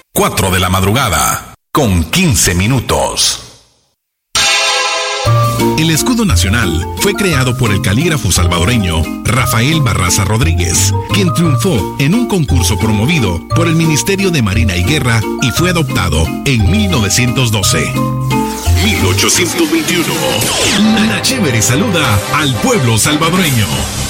4 de la madrugada, con 15 minutos. El escudo nacional fue creado por el calígrafo salvadoreño Rafael Barraza Rodríguez, quien triunfó en un concurso promovido por el Ministerio de Marina y Guerra y fue adoptado en 1912. 1821. La Chévere saluda al pueblo salvadoreño.